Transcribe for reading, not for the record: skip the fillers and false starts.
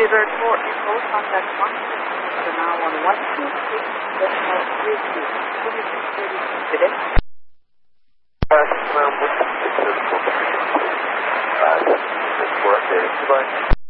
Beaver Fort Nicole, contact 1 now on 126.32. Good day. Goodbye.